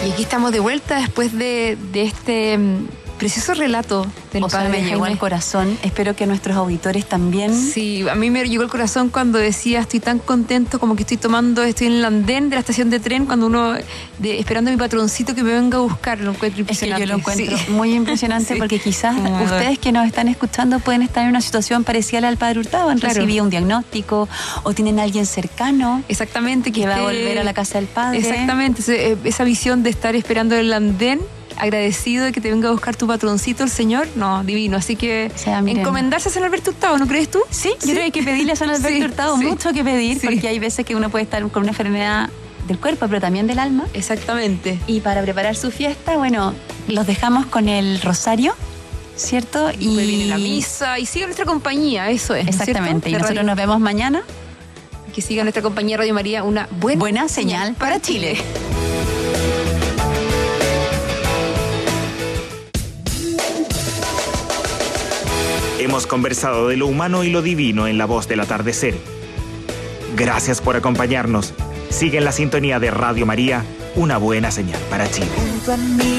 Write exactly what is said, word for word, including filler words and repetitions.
Y aquí estamos de vuelta después de, de este um, precioso relato del o sea, padre me llegó Jaime. al corazón. Espero que nuestros auditores también. Sí, a mí me llegó al corazón cuando decía estoy tan contento como que estoy tomando, estoy en el andén de la estación de tren cuando uno, de, esperando a mi patroncito que me venga a buscar. Lo encuentro impresionante. Es que yo lo encuentro sí. muy impresionante sí. porque quizás Como ustedes que nos están escuchando pueden estar en una situación parecida al padre Hurtado. Han claro. recibido un diagnóstico o tienen a alguien cercano exactamente que, que va esté, a volver a la casa del padre. Exactamente, esa visión de estar esperando en el andén, agradecido de que te venga a buscar tu patroncito, el Señor, no, divino. Así que o sea, encomendarse a San Alberto Hurtado, ¿no crees tú? Sí, yo ¿Sí? creo que hay que pedirle a San Alberto sí, Hurtado sí. mucho que pedir, sí. porque hay veces que uno puede estar con una enfermedad del cuerpo, pero también del alma. Exactamente. Y para preparar su fiesta, bueno, los dejamos con el rosario, ¿cierto? Y después viene la misa y sigue nuestra compañía, eso es. Exactamente, ¿no es y nosotros nos vemos mañana. Que siga nuestra compañía Radio María, una buena, buena señal, señal para Chile. Chile. Hemos conversado de lo humano y lo divino en La Voz del Atardecer. Gracias por acompañarnos. Sigue en la sintonía de Radio María, una buena señal para Chile.